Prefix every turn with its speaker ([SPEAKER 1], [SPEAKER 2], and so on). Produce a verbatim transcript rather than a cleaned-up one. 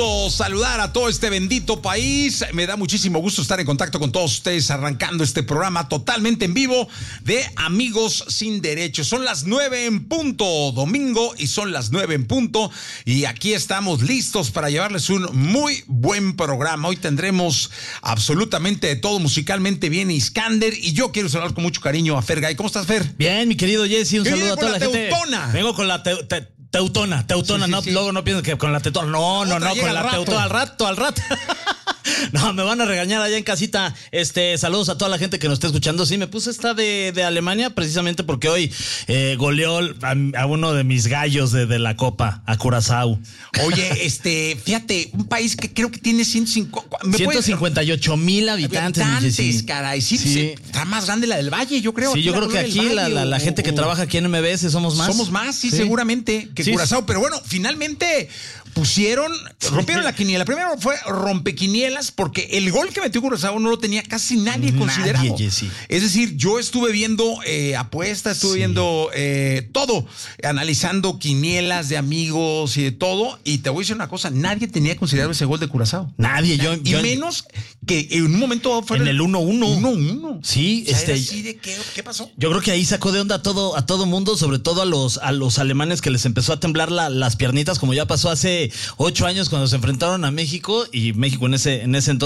[SPEAKER 1] Saludar a todo este bendito país. Me da muchísimo gusto estar en contacto con todos ustedes, arrancando este programa totalmente en vivo de Amigos Sin Derechos. Son las nueve en punto, domingo, y son las nueve en punto. Y aquí estamos listos para llevarles un muy buen programa. Hoy tendremos absolutamente de todo. Musicalmente viene Iskander, y yo quiero saludar con mucho cariño a Fergay. ¿Cómo estás, Fer?
[SPEAKER 2] Bien, mi querido Jesse, un
[SPEAKER 1] ¿Qué
[SPEAKER 2] saludo a toda la, la gente.
[SPEAKER 1] Teutona?
[SPEAKER 2] Vengo con la te, te, teutona, teutona, sí, sí, no, sí. Luego no piensen que con la teutona. No, no, no, no con la teutona, al rato, al rato. No, me van a regañar allá en casita. Este, saludos a toda la gente que nos está escuchando. Sí, me puse esta de, de Alemania precisamente porque hoy eh, goleó a, a uno de mis gallos de, de la Copa, a Curazao.
[SPEAKER 1] Oye, este, fíjate, un país que creo que tiene ciento
[SPEAKER 2] cincuenta y ocho mil habitantes.
[SPEAKER 1] Habitantes, caray. Sí,
[SPEAKER 2] sí.
[SPEAKER 1] sí, está más grande la del Valle, yo creo.
[SPEAKER 2] Sí, yo creo que aquí la, la, la gente que trabaja aquí en M B S somos más.
[SPEAKER 1] Somos más, sí, sí. seguramente, que sí. Curazao. Pero bueno, finalmente pusieron, rompieron la quiniela. Primero fue rompequinielas porque el gol que metió Curazao no lo tenía casi nadie, nadie considerado. Jesse. Es decir, yo estuve viendo eh, apuestas, estuve sí. viendo eh, todo, analizando quinielas de amigos y de todo, y te voy a decir una cosa, nadie tenía considerado ese gol de Curazao.
[SPEAKER 2] Nadie, yo...
[SPEAKER 1] Y
[SPEAKER 2] yo
[SPEAKER 1] menos que en un momento fue
[SPEAKER 2] en el uno uno.
[SPEAKER 1] uno uno.
[SPEAKER 2] Sí,
[SPEAKER 1] o sea,
[SPEAKER 2] este...
[SPEAKER 1] así de ¿qué, ¿Qué pasó?
[SPEAKER 2] Yo creo que ahí sacó de onda a todo, a todo mundo, sobre todo a los, a los alemanes, que les empezó a temblar la, las piernitas, como ya pasó hace ocho años cuando se enfrentaron a México, y México en ese, en ese entonces